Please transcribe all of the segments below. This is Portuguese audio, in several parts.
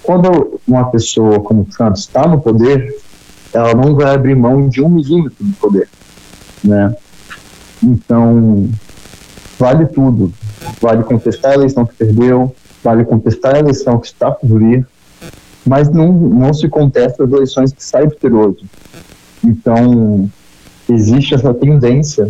quando uma pessoa como Trump está no poder, ela não vai abrir mão de 1 milímetro do poder, né? Então, vale tudo. Vale contestar a eleição que perdeu, vale contestar a eleição que está por vir, mas não se contesta as eleições que saem vitorioso. Então, existe essa tendência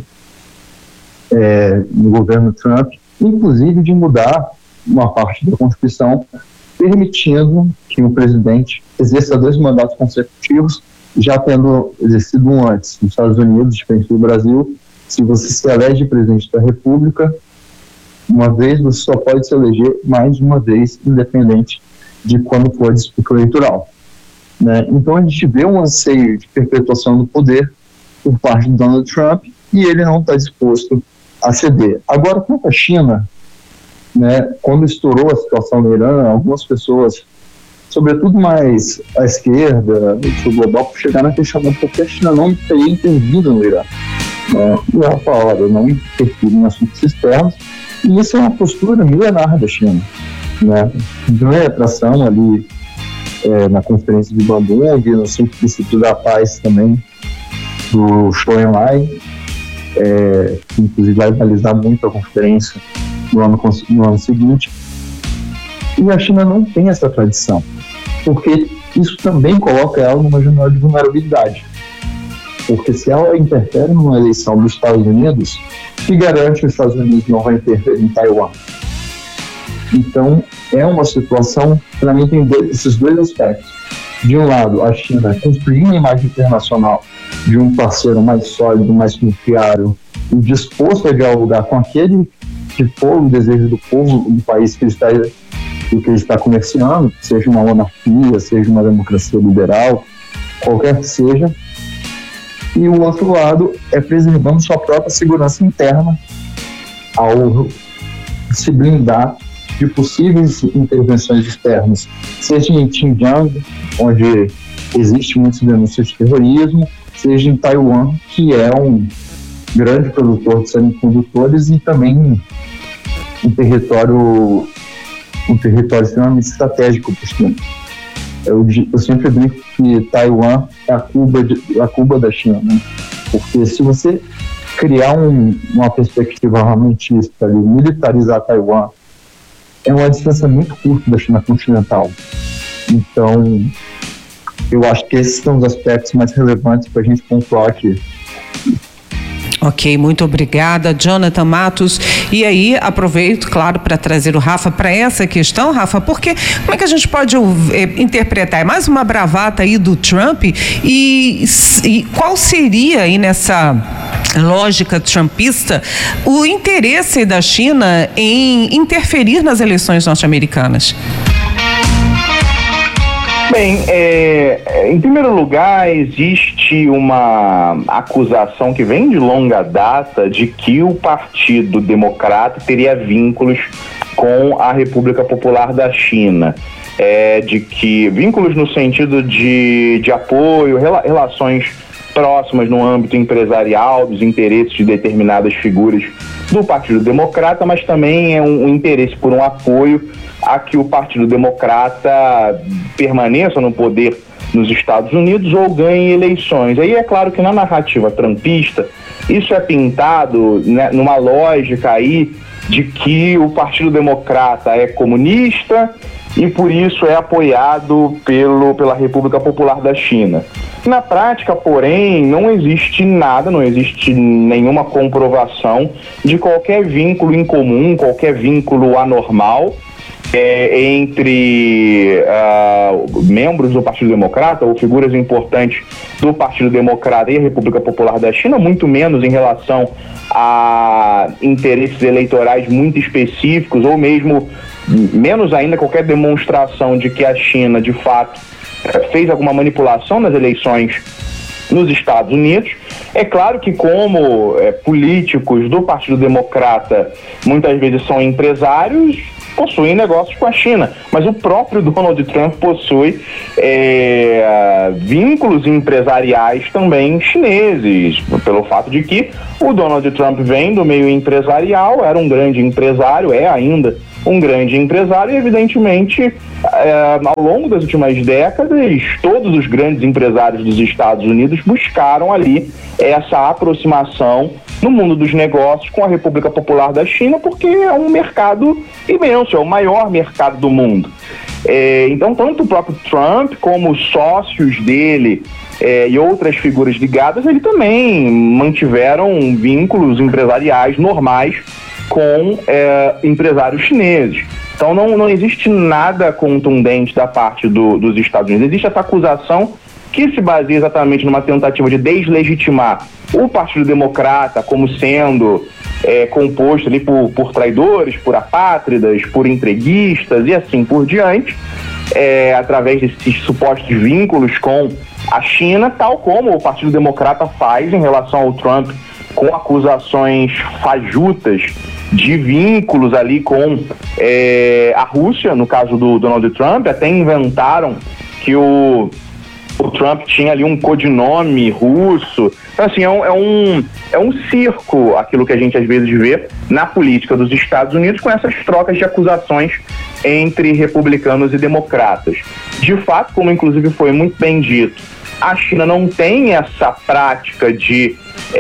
no governo Trump, inclusive de mudar uma parte da Constituição, permitindo que o presidente exerça 2 mandatos consecutivos, já tendo exercido um antes. Nos Estados Unidos, diferente do Brasil, se você se elege presidente da República, uma vez você só pode se eleger mais uma vez, independente de quando for a disputa eleitoral, né? Então a gente vê um anseio de perpetuação do poder por parte de Donald Trump e ele não está disposto a ceder. Agora, quanto à China, né, quando estourou a situação no Irã, algumas pessoas, sobretudo mais à esquerda, do global, chegaram a questionar porque a China não teria intervido no Irã. E ela fala, olha, eu não interfiro em assuntos externos, e isso é uma postura milenar da China, né? Ganha atração ali na conferência de Bandung, no Centro Princípio da Paz também, do Zhou Enlai, que inclusive vai realizar muito a conferência no ano seguinte. E a China não tem essa tradição, porque isso também coloca ela numa janela de vulnerabilidade. Porque se ela interfere numa eleição dos Estados Unidos, que garante que os Estados Unidos não vão interferir em Taiwan? Então, é uma situação, para mim, tem esses 2 aspectos. De um lado, a China construir uma imagem internacional de um parceiro mais sólido, mais confiável, e disposto a dialogar com aquele que for o desejo do povo do país que ele está comerciando, seja uma monarquia, seja uma democracia liberal, qualquer que seja. E o outro lado é preservando sua própria segurança interna ao se blindar de possíveis intervenções externas, seja em Xinjiang, onde existe muitas denúncias de terrorismo, seja em Taiwan, que é um grande produtor de semicondutores e também um território extremamente estratégico para a China. Eu sempre brinco que Taiwan é a Cuba da China, né? Porque se você criar uma perspectiva armamentista ali, militarizar Taiwan, é uma distância muito curta da China continental. Então, eu acho que esses são os aspectos mais relevantes para a gente pontuar aqui. Ok, muito obrigada, Jonathan Matos. E aí, aproveito, claro, para trazer o Rafa para essa questão, Rafa, porque como é que a gente pode interpretar? É mais uma bravata aí do Trump e qual seria aí nessa lógica trumpista o interesse da China em interferir nas eleições norte-americanas? Bem, em primeiro lugar, existe uma acusação que vem de longa data de que o Partido Democrata teria vínculos com a República Popular da China. De que vínculos no sentido de apoio, relações próximas no âmbito empresarial, dos interesses de determinadas figuras do Partido Democrata, mas também é um interesse por um apoio a que o Partido Democrata permaneça no poder nos Estados Unidos ou ganhe eleições. Aí é claro que na narrativa trumpista isso é pintado, né, numa lógica aí de que o Partido Democrata é comunista e por isso é apoiado pela República Popular da China. Na prática, porém, não existe nada, não existe nenhuma comprovação de qualquer vínculo incomum, qualquer vínculo anormal entre membros do Partido Democrata ou figuras importantes do Partido Democrata e a República Popular da China, muito menos em relação a interesses eleitorais muito específicos ou mesmo menos ainda qualquer demonstração de que a China, de fato, fez alguma manipulação nas eleições nos Estados Unidos. É claro que como políticos do Partido Democrata muitas vezes são empresários, possuem negócios com a China, mas o próprio Donald Trump possui vínculos empresariais também chineses, pelo fato de que o Donald Trump vem do meio empresarial, era um grande empresário, é ainda um grande empresário e, evidentemente, ao longo das últimas décadas, todos os grandes empresários dos Estados Unidos buscaram ali essa aproximação no mundo dos negócios com a República Popular da China, porque é um mercado imenso, é o maior mercado do mundo. Então, tanto o próprio Trump como os sócios dele e outras figuras ligadas, ele também mantiveram vínculos empresariais normais com empresários chineses. Então não existe nada contundente da parte dos Estados Unidos. Existe essa acusação que se baseia exatamente numa tentativa de deslegitimar o Partido Democrata como sendo composto ali por traidores, por apátridas, por entreguistas e assim por diante, através desses supostos vínculos com a China, tal como o Partido Democrata faz em relação ao Trump, com acusações fajutas de vínculos ali com a Rússia, no caso do Donald Trump. Até inventaram que o Trump tinha ali um codinome russo. Então, assim, é um circo aquilo que a gente às vezes vê na política dos Estados Unidos, com essas trocas de acusações entre republicanos e democratas. De fato, como inclusive foi muito bem dito, a China não tem essa prática de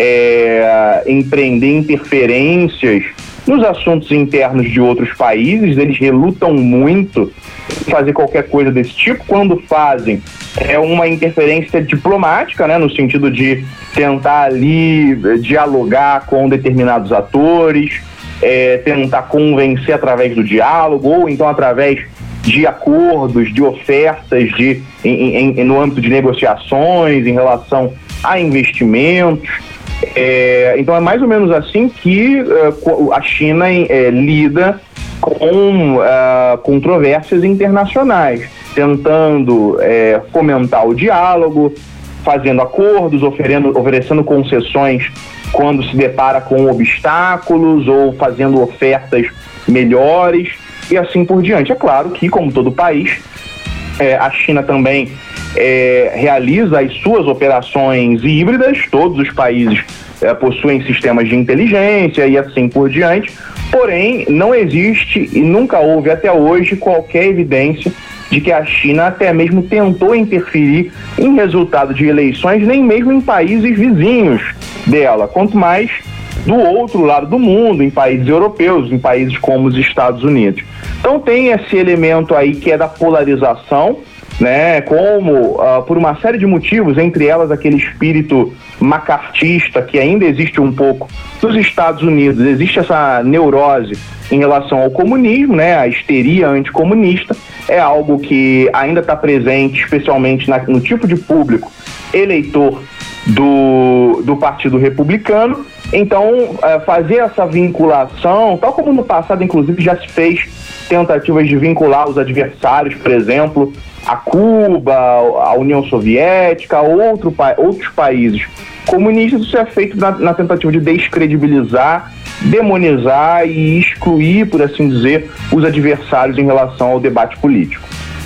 empreender interferências nos assuntos internos de outros países. Eles relutam muito em fazer qualquer coisa desse tipo. Quando fazem, é uma interferência diplomática, né, no sentido de tentar ali dialogar com determinados atores, tentar convencer através do diálogo, ou então através de acordos, de ofertas no âmbito de negociações em relação a investimentos. Então é mais ou menos assim que a China lida com controvérsias internacionais, tentando fomentar o diálogo, fazendo acordos, oferecendo concessões quando se depara com obstáculos, ou fazendo ofertas melhores e assim por diante. É claro que, como todo país, a China também realiza as suas operações híbridas. Todos os países possuem sistemas de inteligência e assim por diante, porém não existe e nunca houve até hoje qualquer evidência de que a China até mesmo tentou interferir em resultado de eleições, nem mesmo em países vizinhos dela, quanto mais do outro lado do mundo, em países europeus, em países como os Estados Unidos. Então tem esse elemento aí que é da polarização, né, como por uma série de motivos, entre elas aquele espírito macartista que ainda existe um pouco nos Estados Unidos. Existe essa neurose em relação ao comunismo, né, a histeria anticomunista é algo que ainda está presente, especialmente no tipo de público eleitor do Partido Republicano. Então, fazer essa vinculação, tal como no passado, inclusive, já se fez tentativas de vincular os adversários, por exemplo, a Cuba, a União Soviética, outros países comunistas. Isso é feito na tentativa de descredibilizar, demonizar e excluir, por assim dizer, os adversários em relação ao debate político.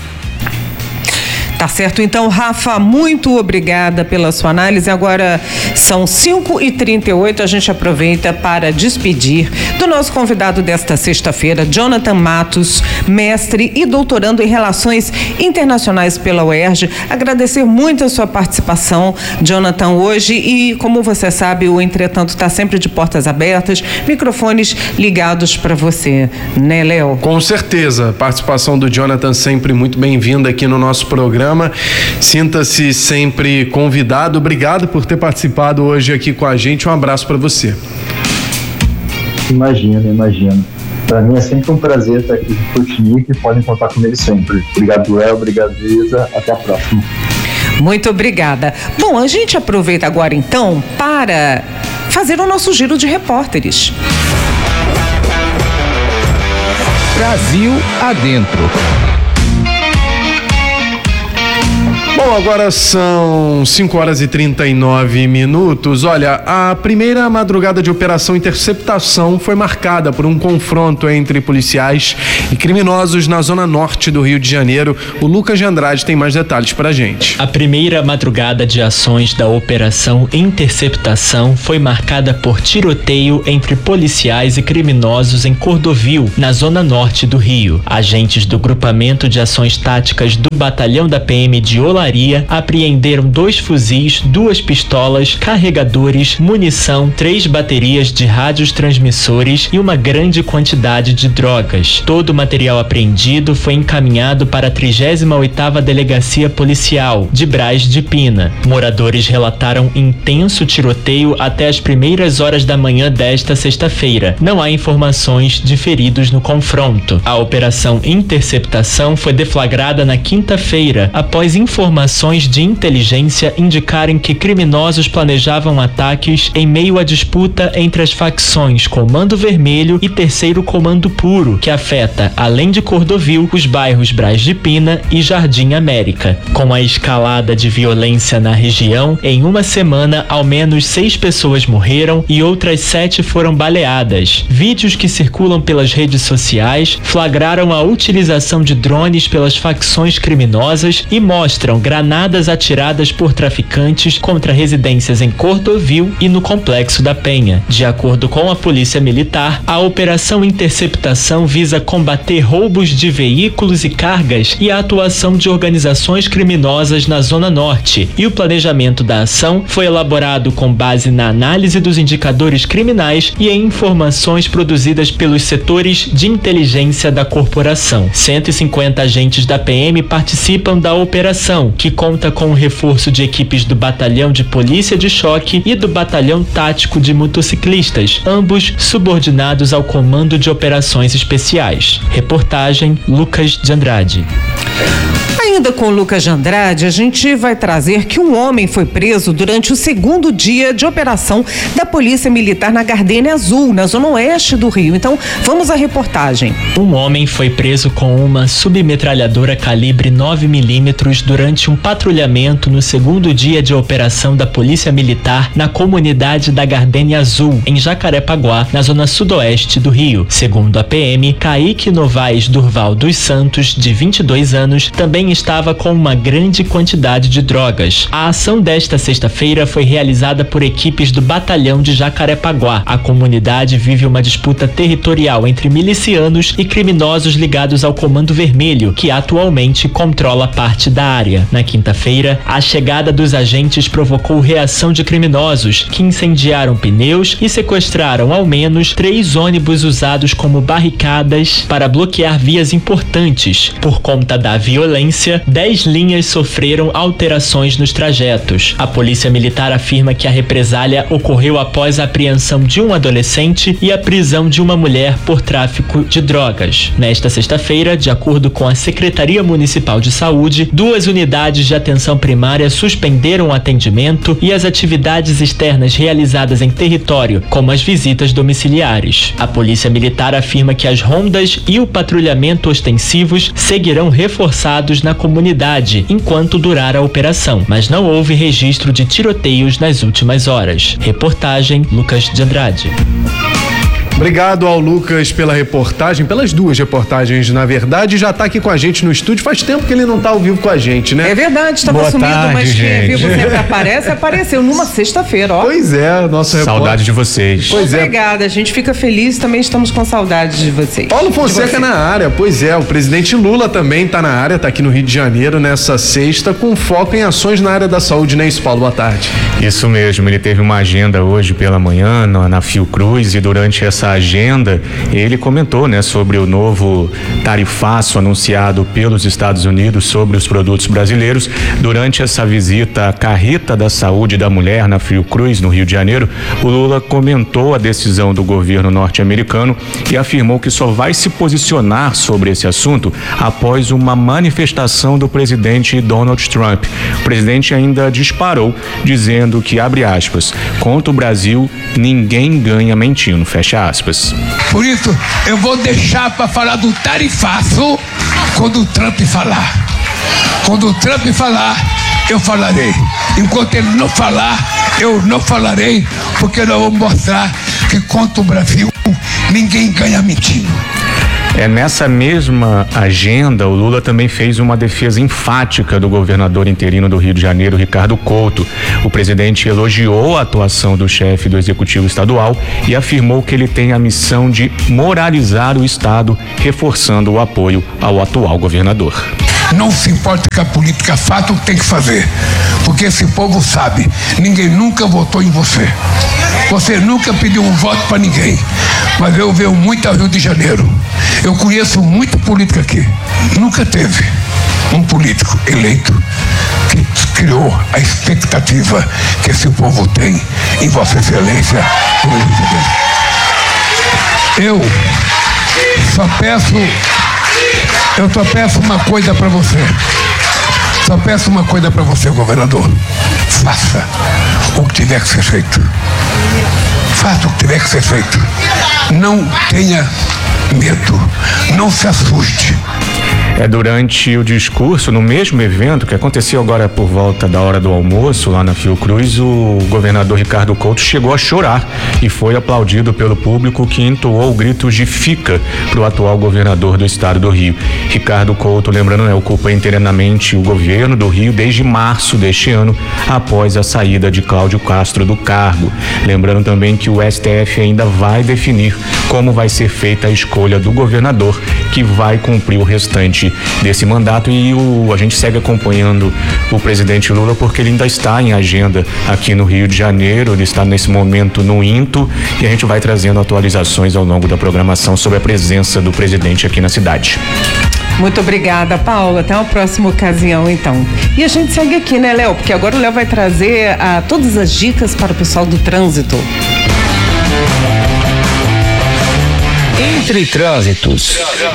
Tá certo, então, Rafa, muito obrigada pela sua análise. Agora são 5h38, a gente aproveita para despedir do nosso convidado desta sexta-feira, Jonathan Matos, mestre e doutorando em Relações Internacionais pela UERJ. Agradecer muito a sua participação, Jonathan, hoje, e como você sabe, o Entretanto está sempre de portas abertas, microfones ligados para você, né, Léo? Com certeza, a participação do Jonathan sempre muito bem-vinda aqui no nosso programa. Sinta-se sempre convidado. Obrigado por ter participado hoje aqui com a gente. Um abraço para você. Imagino. Para mim é sempre um prazer estar aqui com o Sputnik, e podem contar comigo sempre. Obrigado, Léo. Obrigado, Isa. Até a próxima. Muito obrigada. Bom, a gente aproveita agora então para fazer o nosso giro de repórteres. Brasil Adentro. Bom, Bom, agora são 5h39. Olha, a primeira madrugada de Operação Interceptação foi marcada por um confronto entre policiais e criminosos na zona norte do Rio de Janeiro. O Lucas de Andrade tem mais detalhes pra gente. A primeira madrugada de ações da Operação Interceptação foi marcada por tiroteio entre policiais e criminosos em Cordovil, na zona norte do Rio. Agentes do Grupamento de Ações Táticas do Batalhão da PM de Olaria apreenderam 2 fuzis, 2 pistolas, carregadores, munição, 3 baterias de rádios transmissores e uma grande quantidade de drogas. Todo o material apreendido foi encaminhado para a 38ª Delegacia Policial de Braz de Pina. Moradores relataram intenso tiroteio até as primeiras horas da manhã desta sexta-feira. Não há informações de feridos no confronto. A Operação Interceptação foi deflagrada na quinta-feira, após informações de inteligência indicarem que criminosos planejavam ataques em meio à disputa entre as facções Comando Vermelho e Terceiro Comando Puro, que afeta, além de Cordovil, os bairros Braz de Pina e Jardim América. Com a escalada de violência na região, em uma semana, ao menos 6 pessoas morreram e outras 7 foram baleadas. Vídeos que circulam pelas redes sociais flagraram a utilização de drones pelas facções criminosas e mostram granadas atiradas por traficantes contra residências em Cordovil e no Complexo da Penha. De acordo com a Polícia Militar, a Operação Interceptação visa combater roubos de veículos e cargas e a atuação de organizações criminosas na Zona Norte, e o planejamento da ação foi elaborado com base na análise dos indicadores criminais e em informações produzidas pelos setores de inteligência da corporação. 150 agentes da PM participam da operação, que conta com o reforço de equipes do Batalhão de Polícia de Choque e do Batalhão Tático de Motociclistas, ambos subordinados ao Comando de Operações Especiais. Reportagem Lucas de Andrade. Ainda com o Lucas de Andrade, a gente vai trazer que um homem foi preso durante o segundo dia de operação da Polícia Militar na Gardênia Azul, na zona oeste do Rio. Então, vamos à reportagem. Um homem foi preso com uma submetralhadora calibre 9mm durante um patrulhamento no segundo dia de operação da Polícia Militar na comunidade da Gardênia Azul, em Jacarepaguá, na zona sudoeste do Rio. Segundo a PM, Kaique Novaes Durval dos Santos, de 22 anos, também estava com uma grande quantidade de drogas. A ação desta sexta-feira foi realizada por equipes do Batalhão de Jacarepaguá. A comunidade vive uma disputa territorial entre milicianos e criminosos ligados ao Comando Vermelho, que atualmente controla parte da área. Na quinta-feira, a chegada dos agentes provocou reação de criminosos, que incendiaram pneus e sequestraram ao menos 3 ônibus usados como barricadas para bloquear vias importantes. Por conta da violência, 10 linhas sofreram alterações nos trajetos. A Polícia Militar afirma que a represália ocorreu após a apreensão de um adolescente e a prisão de uma mulher por tráfico de drogas. Nesta sexta-feira, de acordo com a Secretaria Municipal de Saúde, 2 unidades de atenção primária suspenderam o atendimento e as atividades externas realizadas em território, como as visitas domiciliares. A Polícia Militar afirma que as rondas e o patrulhamento ostensivos seguirão reforçados na comunidade enquanto durar a operação, mas não houve registro de tiroteios nas últimas horas. Reportagem Lucas de Andrade. Obrigado ao Lucas pela reportagem, pelas 2 reportagens, na verdade. Já está aqui com a gente no estúdio. Faz tempo que ele não está ao vivo com a gente, né? É verdade, estava sumido, mas quem vivo sempre aparece, apareceu numa sexta-feira, ó. Pois é, nosso repórter. Saudade de vocês. Pois Obrigada, a gente fica feliz, também estamos com saudade de vocês. Paulo Fonseca na área, pois é, o presidente Lula também está na área, está aqui no Rio de Janeiro nessa sexta, com foco em ações na área da saúde, né, isso, Paulo? Boa tarde. Isso mesmo, ele teve uma agenda hoje pela manhã na Fiocruz, e durante essa agenda ele comentou, né, sobre o novo tarifaço anunciado pelos Estados Unidos sobre os produtos brasileiros. Durante essa visita à Carreta da Saúde da Mulher na Fiocruz, no Rio de Janeiro, o Lula comentou a decisão do governo norte-americano e afirmou que só vai se posicionar sobre esse assunto após uma manifestação do presidente Donald Trump. O presidente ainda disparou, dizendo que, abre aspas, contra o Brasil ninguém ganha mentindo, fecha aspas. Por isso, eu vou deixar para falar do tarifaço quando o Trump falar. Quando o Trump falar, eu falarei. Enquanto ele não falar, eu não falarei, porque nós vamos mostrar que contra o Brasil ninguém ganha mentindo. Nessa mesma agenda, o Lula também fez uma defesa enfática do governador interino do Rio de Janeiro, Ricardo Couto. O presidente elogiou a atuação do chefe do Executivo Estadual e afirmou que ele tem a missão de moralizar o Estado, reforçando o apoio ao atual governador. Não se importa que a política faça o que tem que fazer, porque esse povo sabe, ninguém nunca votou em você. Você nunca pediu um voto para ninguém, mas eu venho muito ao Rio de Janeiro. Eu conheço muito político aqui. Nunca teve um político eleito que criou a expectativa que esse povo tem em Vossa Excelência do Rio de Janeiro. Eu só peço uma coisa para você. Só peço uma coisa para você, governador. Faça o que tiver que ser feito. Faça o que tiver que ser feito. Não tenha medo. Não se assuste. Durante o discurso, no mesmo evento que aconteceu agora por volta da hora do almoço lá na Fiocruz, o governador Ricardo Couto chegou a chorar e foi aplaudido pelo público, que entoou gritos de fica para o atual governador do estado do Rio. Ricardo Couto, lembrando, ocupa inteiramente o governo do Rio desde março deste ano, após a saída de Cláudio Castro do cargo. Lembrando também que o STF ainda vai definir como vai ser feita a escolha do governador, que vai cumprir o restante desse mandato, e a gente segue acompanhando o presidente Lula porque ele ainda está em agenda aqui no Rio de Janeiro. Ele está nesse momento no INTO e a gente vai trazendo atualizações ao longo da programação sobre a presença do presidente aqui na cidade. Muito obrigada, Paula. Até uma próxima ocasião, então. E a gente segue aqui, né, Léo? Porque agora o Léo vai trazer todas as dicas para o pessoal do trânsito. Entre trânsitos.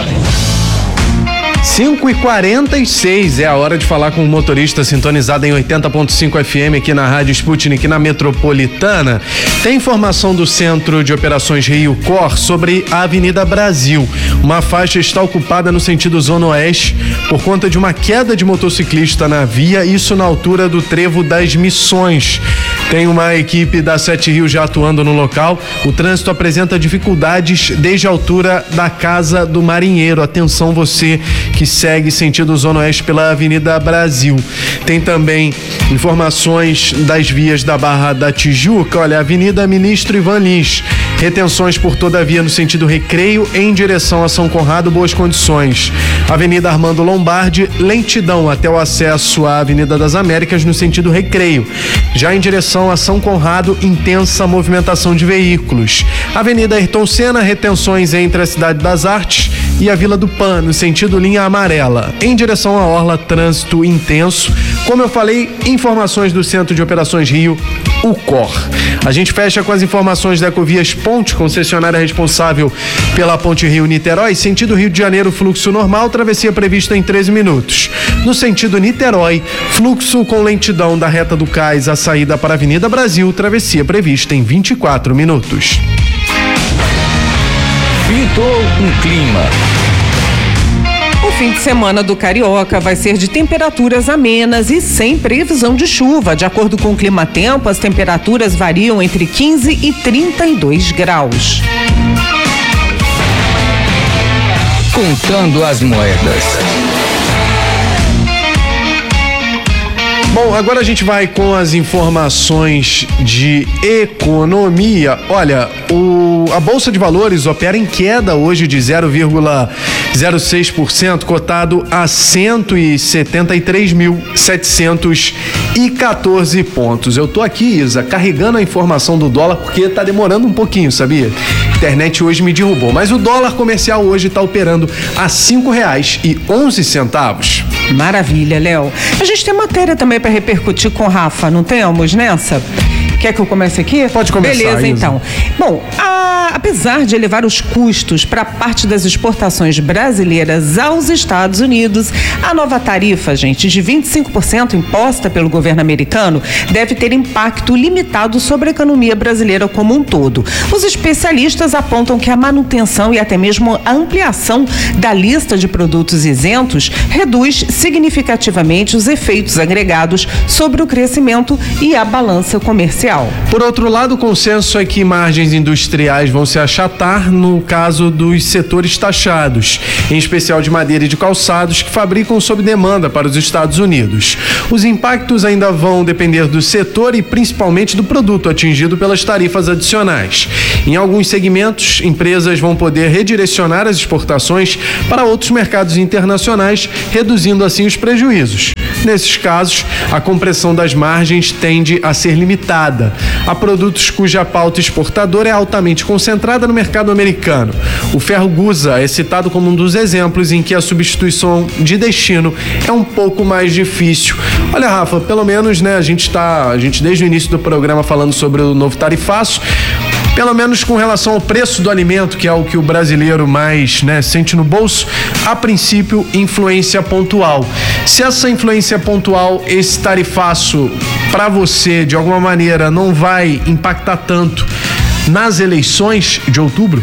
5h46 é a hora de falar com o motorista sintonizado em 80.5 FM aqui na Rádio Sputnik, na Metropolitana. Tem informação do Centro de Operações Rio Cor sobre a Avenida Brasil. Uma faixa está ocupada no sentido Zona Oeste por conta de uma queda de motociclista na via, isso na altura do Trevo das Missões. Tem uma equipe da 7 Rio já atuando no local. O trânsito apresenta dificuldades desde a altura da Casa do Marinheiro. Atenção, você que segue sentido Zona Oeste pela Avenida Brasil. Tem também informações das vias da Barra da Tijuca. Olha, Avenida Ministro Ivan Lins. Retenções por toda a via no sentido Recreio em direção a São Conrado, boas condições. Avenida Armando Lombardi, lentidão até o acesso à Avenida das Américas no sentido Recreio. Já em direção a São Conrado, intensa movimentação de veículos. Avenida Ayrton Senna, retenções entre a Cidade das Artes e a Vila do Pan, no sentido linha amarela. Em direção à Orla, trânsito intenso. Como eu falei, informações do Centro de Operações Rio, o COR. A gente fecha com as informações da Ecovias Ponte, concessionária responsável pela Ponte Rio-Niterói. Sentido Rio de Janeiro, fluxo normal, travessia prevista em 13 minutos. No sentido Niterói, fluxo com lentidão da reta do Cais à saída para a Avenida Brasil, travessia prevista em 24 minutos. Pintou um clima. O fim de semana do Carioca vai ser de temperaturas amenas e sem previsão de chuva. De acordo com o Climatempo, as temperaturas variam entre 15 e 32 graus. Contando as moedas. Bom, agora a gente vai com as informações de economia. Olha, a Bolsa de Valores opera em queda hoje de 0,06%, cotado a 173.714 pontos. Eu tô aqui, Isa, carregando a informação do dólar porque tá demorando um pouquinho, sabia? A internet hoje me derrubou, mas o dólar comercial hoje tá operando a R$ 5,11. Maravilha, Léo. A gente tem matéria também para repercutir com o Rafa, não temos nessa? Quer que eu comece aqui? Pode começar. Beleza, Isa. então. Bom, apesar de elevar os custos para parte das exportações brasileiras aos Estados Unidos, a nova tarifa, gente, de 25% imposta pelo governo americano deve ter impacto limitado sobre a economia brasileira como um todo. Os especialistas apontam que a manutenção e até mesmo a ampliação da lista de produtos isentos reduz significativamente os efeitos agregados sobre o crescimento e a balança comercial. Por outro lado, o consenso é que margens industriais vão se achatar no caso dos setores taxados, em especial de madeira e de calçados, que fabricam sob demanda para os Estados Unidos. Os impactos ainda vão depender do setor e principalmente do produto atingido pelas tarifas adicionais. Em alguns segmentos, empresas vão poder redirecionar as exportações para outros mercados internacionais, reduzindo assim os prejuízos. Nesses casos, a compressão das margens tende a ser limitada a produtos cuja pauta exportadora é altamente concentrada no mercado americano. O ferro Gusa é citado como um dos exemplos em que a substituição de destino é um pouco mais difícil. Olha, Rafa, pelo menos, né, a gente desde o início do programa falando sobre o novo tarifaço. Pelo menos com relação ao preço do alimento, que é o que o brasileiro mais, né, sente no bolso, a princípio, influência pontual. Se essa influência pontual, esse tarifaço, para você, de alguma maneira, não vai impactar tanto nas eleições de outubro?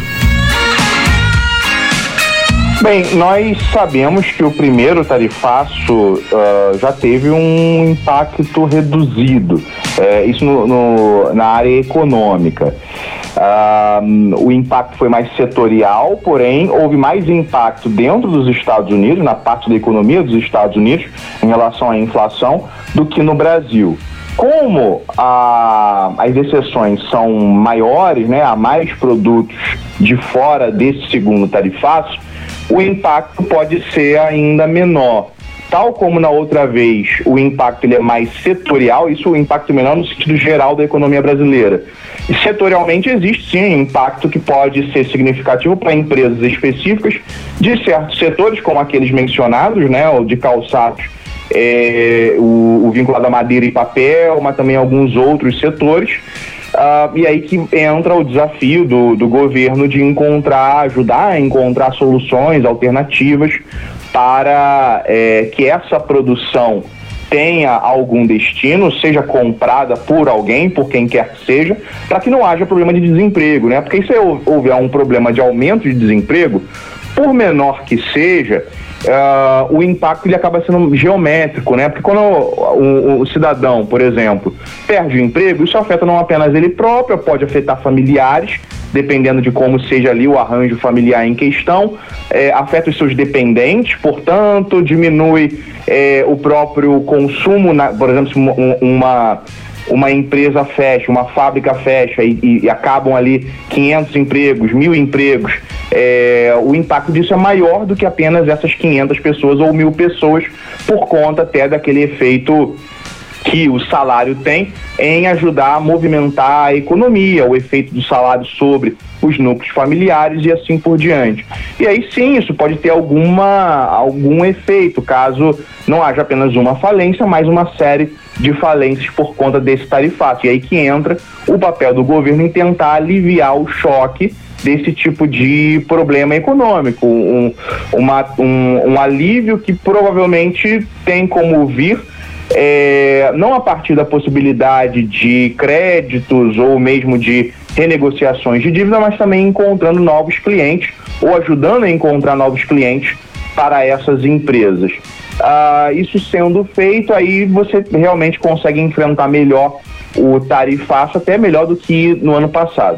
Bem, nós sabemos que o primeiro tarifaço já teve um impacto reduzido, isso na área econômica. O impacto foi mais setorial, porém houve mais impacto dentro dos Estados Unidos, na parte da economia dos Estados Unidos, em relação à inflação, do que no Brasil. Como as exceções são maiores, né, há mais produtos de fora desse segundo tarifaço, o impacto pode ser ainda menor. Tal como na outra vez o impacto ele é mais setorial, isso é o impacto menor no sentido geral da economia brasileira. E setorialmente existe sim impacto que pode ser significativo para empresas específicas de certos setores, como aqueles mencionados, né, o de calçados, o vinculado à madeira e papel, mas também alguns outros setores. E aí que entra o desafio do governo de ajudar a encontrar soluções alternativas para que essa produção tenha algum destino, seja comprada por alguém, por quem quer que seja, para que não haja problema de desemprego, né? Porque se houver um problema de aumento de desemprego, por menor que seja, o impacto ele acaba sendo geométrico, né? Porque quando o cidadão, por exemplo, perde o emprego, isso afeta não apenas ele próprio, pode afetar familiares, dependendo de como seja ali o arranjo familiar em questão, afeta os seus dependentes, portanto, diminui o próprio consumo, por exemplo, se uma empresa fecha, uma fábrica fecha e acabam ali 500 empregos, 1.000 empregos, o impacto disso é maior do que apenas essas 500 pessoas ou 1.000 pessoas, por conta até daquele efeito que o salário tem em ajudar a movimentar a economia, o efeito do salário sobre os núcleos familiares e assim por diante. E aí sim, isso pode ter algum efeito, caso não haja apenas uma falência, mas uma série de falências por conta desse tarifaço. E aí que entra o papel do governo em tentar aliviar o choque desse tipo de problema econômico, um alívio que provavelmente tem como vir não a partir da possibilidade de créditos ou mesmo de renegociações de dívida, mas também encontrando novos clientes ou ajudando a encontrar novos clientes para essas empresas. Isso sendo feito, aí você realmente consegue enfrentar melhor o tarifaço, até melhor do que no ano passado.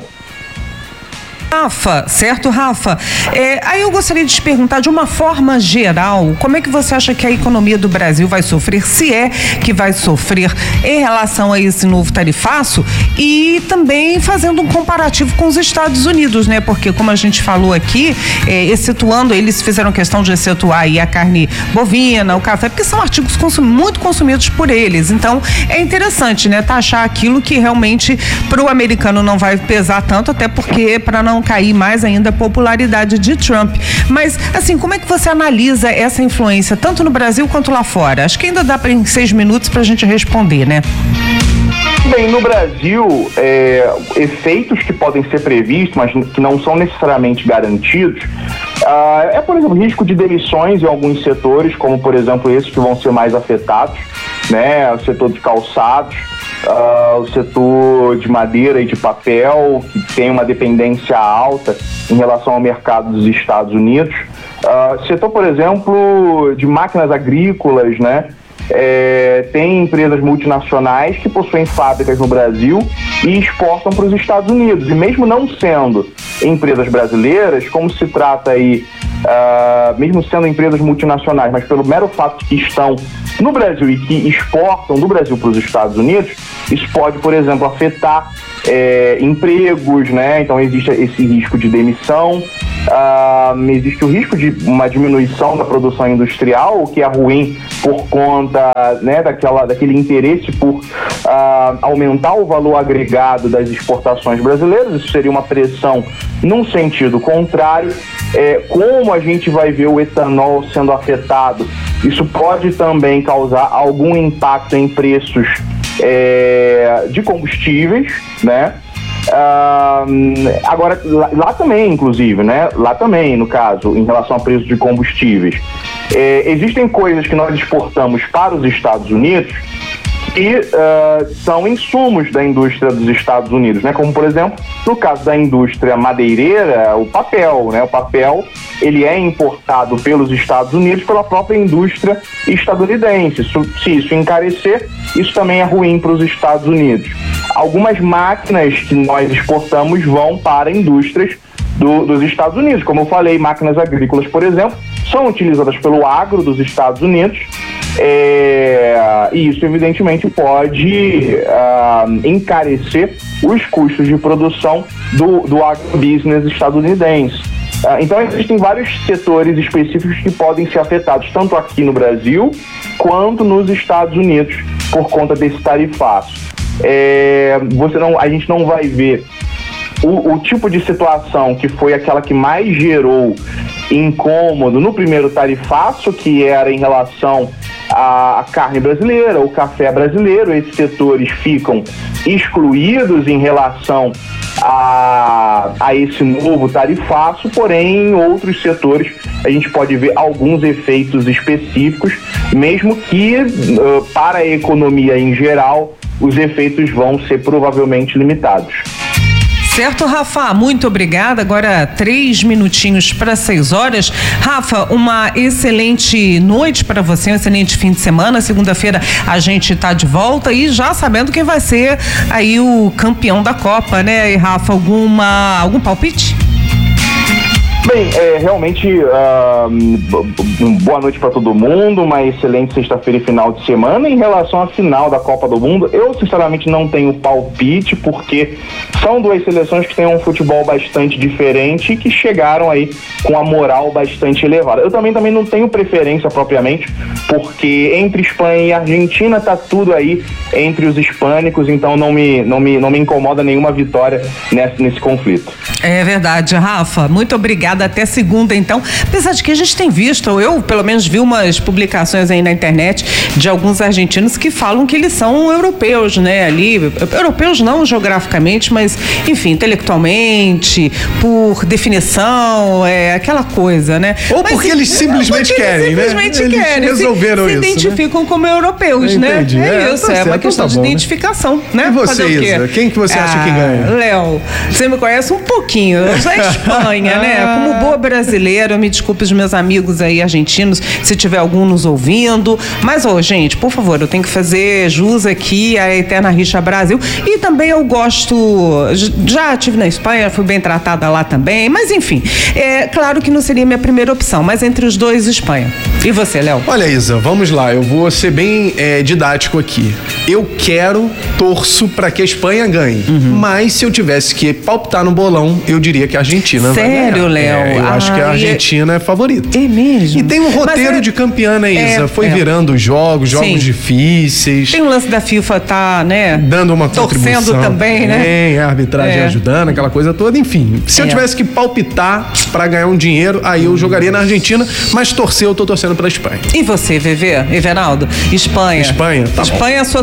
Rafa, certo, Rafa? Aí eu gostaria de te perguntar, de uma forma geral, como é que você acha que a economia do Brasil vai sofrer, se é que vai sofrer, em relação a esse novo tarifaço, e também fazendo um comparativo com os Estados Unidos, né? Porque, como a gente falou aqui, eles fizeram questão de excetuar aí a carne bovina, o café, porque são artigos muito consumidos por eles. Então, é interessante, né? Taxar aquilo que realmente para o americano não vai pesar tanto, até porque para não cair mais ainda a popularidade de Trump. Mas, assim, como é que você analisa essa influência, tanto no Brasil quanto lá fora? Acho que ainda dá em 6 minutos para a gente responder, né? Bem, no Brasil, efeitos que podem ser previstos, mas que não são necessariamente garantidos, por exemplo, risco de demissões em alguns setores, como, por exemplo, esses que vão ser mais afetados, né? O setor de calçados, o setor de madeira e de papel, que tem uma dependência alta em relação ao mercado dos Estados Unidos. Setor, por exemplo, de máquinas agrícolas, né? Tem empresas multinacionais que possuem fábricas no Brasil e exportam para os Estados Unidos. E mesmo não sendo empresas brasileiras, como se trata aí, mesmo sendo empresas multinacionais, mas pelo mero fato de que estão no Brasil e que exportam do Brasil para os Estados Unidos, isso pode, por exemplo, afetar empregos, né? Então existe esse risco de demissão, existe o risco de uma diminuição da produção industrial, o que é ruim por conta, né, daquele interesse por aumentar o valor agregado das exportações brasileiras. Isso seria uma pressão num sentido contrário. Como a gente vai ver o etanol sendo afetado, isso pode também causar algum impacto em preços de combustíveis, né? Agora, lá também, inclusive, né? Lá também, no caso, em relação a preço de combustíveis, existem coisas que nós exportamos para os Estados Unidos e são insumos da indústria dos Estados Unidos, né? Como, por exemplo, no caso da indústria madeireira, o papel, né? O papel, ele é importado pelos Estados Unidos pela própria indústria estadunidense. Se isso encarecer, isso também é ruim para os Estados Unidos. Algumas máquinas que nós exportamos vão para indústrias dos Estados Unidos. Como eu falei, máquinas agrícolas, por exemplo, são utilizadas pelo agro dos Estados Unidos, e isso evidentemente pode encarecer os custos de produção do agrobusiness estadunidense. Então existem vários setores específicos que podem ser afetados, tanto aqui no Brasil quanto nos Estados Unidos, por conta desse tarifaço. A gente não vai ver o tipo de situação que foi aquela que mais gerou incômodo no primeiro tarifaço, que era em relação à carne brasileira, o café brasileiro. Esses setores ficam excluídos em relação a esse novo tarifaço, porém em outros setores a gente pode ver alguns efeitos específicos, mesmo que para a economia em geral os efeitos vão ser provavelmente limitados. Certo, Rafa, muito obrigada. Agora 3 minutinhos para 6 horas. Rafa, uma excelente noite para você, um excelente fim de semana. Segunda-feira a gente está de volta e já sabendo quem vai ser aí o campeão da Copa, né? E Rafa, algum palpite? Bem, realmente, boa noite para todo mundo, uma excelente sexta-feira e final de semana. Em relação à final da Copa do Mundo, eu sinceramente não tenho palpite, porque são duas seleções que têm um futebol bastante diferente e que chegaram aí com a moral bastante elevada. Eu também não tenho preferência propriamente, porque entre Espanha e Argentina tá tudo aí entre os hispânicos, então não me incomoda nenhuma vitória nesse conflito. É verdade, Rafa, muito obrigada. Até segunda, então. Apesar de que a gente tem visto, eu pelo menos vi umas publicações aí na internet de alguns argentinos que falam que eles são europeus, né? Ali, europeus não geograficamente, mas enfim, intelectualmente, por definição, aquela coisa, né? Ou porque eles simplesmente querem, né? Eles resolveram se isso, identificam, né? Como europeus, né? Entendi. Isso, é uma questão de identificação, né? E você, Isa? Quem que você acha que ganha? Léo, você me conhece um pouquinho, eu sou da Espanha, né? Como boa brasileira, me desculpe os meus amigos aí argentinos, se tiver algum nos ouvindo, mas, gente, por favor, eu tenho que fazer jus aqui à Eterna Rixa Brasil, e também eu gosto, já estive na Espanha, fui bem tratada lá também, mas enfim, claro que não seria minha primeira opção, mas entre os dois, Espanha. E você, Léo? Olha, Isa, vamos lá, eu vou ser bem didático aqui. Eu torço para que a Espanha ganhe, mas se eu tivesse que palpitar no bolão, eu diria que a Argentina vai ganhar. Sério, Léo? Eu acho que a Argentina é favorita. É mesmo? E tem um roteiro de campeã, né, Isa? Foi virando jogos Sim. difíceis. Tem um lance da FIFA né? Dando uma torcendo contribuição. Também, né? Tem, a arbitragem ajudando, aquela coisa toda. Enfim, se eu tivesse que palpitar pra ganhar um dinheiro, aí eu jogaria na Argentina, mas eu tô torcendo pra Espanha. E você, Everaldo? Espanha. Espanha, tá Espanha, bom. a sua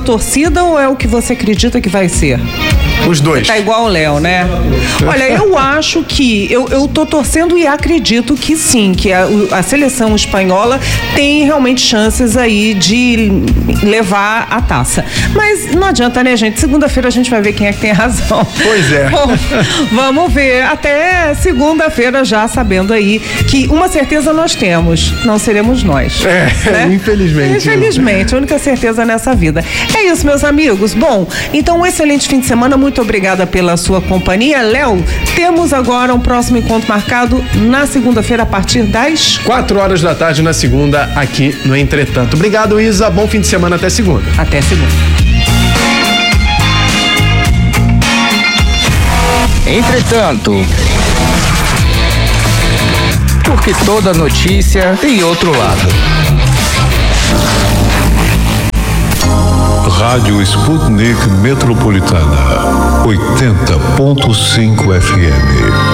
torcida ou é o que você acredita que vai ser? Os dois. Tá igual o Léo, né? Olha, eu acho que eu tô torcendo e acredito que sim, que a seleção espanhola tem realmente chances aí de levar a taça. Mas não adianta, né, gente? Segunda-feira a gente vai ver quem é que tem razão. Pois é. Bom, vamos ver. Até segunda-feira já sabendo aí que uma certeza nós temos, não seremos nós. Né? Infelizmente. Infelizmente, a única certeza nessa vida. É isso, meus amigos. Bom, então um excelente fim de semana. Muito obrigada pela sua companhia. Léo, temos agora um próximo encontro marcado na segunda-feira a partir das 4 da tarde na segunda, aqui no Entretanto. Obrigado, Isa. Bom fim de semana. Até segunda. Até segunda. Entretanto, porque toda notícia tem outro lado. Rádio Sputnik Metropolitana, 80.5 FM.